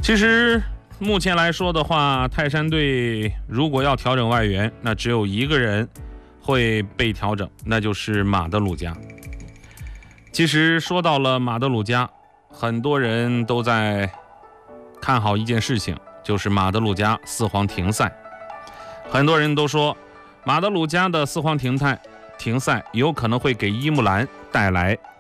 其实目前来说的话，泰山队如果要调整外援，那只有一个人会被调整，那就是马德鲁加。其实说到了马德鲁加，很多人都在看好一件事情，就是马德鲁加4黄停赛。很多人都说马德鲁加的4黄停赛有可能会给伊木兰带来